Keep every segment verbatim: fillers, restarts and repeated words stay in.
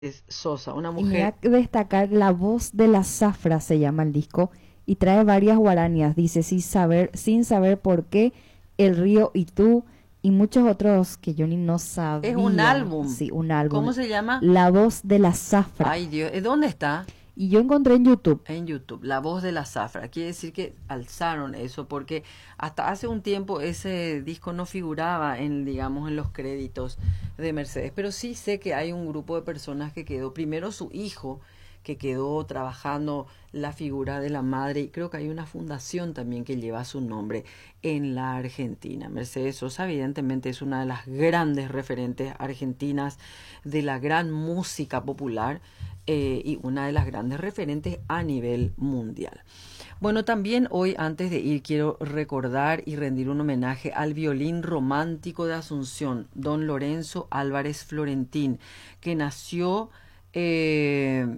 Es Sosa, una Y me mujer. da que destacar La voz de la zafra, se llama el disco, y trae varias guaranías. Dice, sin saber, sin saber por qué, El río y tú, y muchos otros que yo ni no Es un sabía. álbum. Sí, un álbum. ¿Cómo se llama? La voz de la zafra. Ay, Dios, ¿eh, ¿dónde está? Y yo encontré en YouTube. En YouTube, La Voz de la Zafra. Quiere decir que alzaron eso porque hasta hace un tiempo ese disco no figuraba en, digamos, en los créditos de Mercedes. Pero sí sé que hay un grupo de personas que quedó, primero su hijo, que quedó trabajando la figura de la madre, y creo que hay una fundación también que lleva su nombre en la Argentina. Mercedes Sosa evidentemente es una de las grandes referentes argentinas de la gran música popular, eh, y una de las grandes referentes a nivel mundial. Bueno, también hoy, antes de ir, quiero recordar y rendir un homenaje al violín romántico de Asunción, don Lorenzo Álvarez Florentín, que nació eh,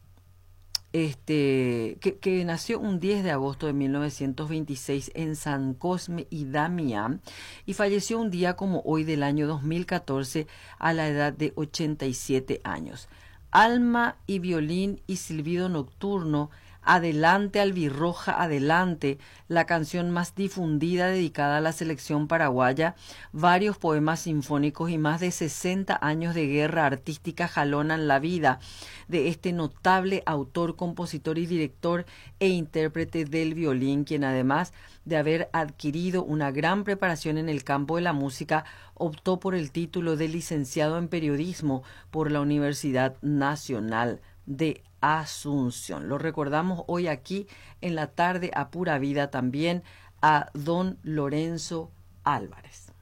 este, que, que nació un diez de agosto de mil novecientos veintiséis en San Cosme y Damián, y falleció un día como hoy del año dos mil catorce a la edad de ochenta y siete años. Alma y violín y silbido nocturno, Adelante Albirroja, adelante, la canción más difundida dedicada a la selección paraguaya, varios poemas sinfónicos y más de sesenta años de guerra artística jalonan la vida de este notable autor, compositor y director e intérprete del violín, quien además de haber adquirido una gran preparación en el campo de la música, optó por el título de licenciado en periodismo por la Universidad Nacional de Asunción. Lo recordamos hoy aquí en la tarde a pura vida también a don Lorenzo Álvarez.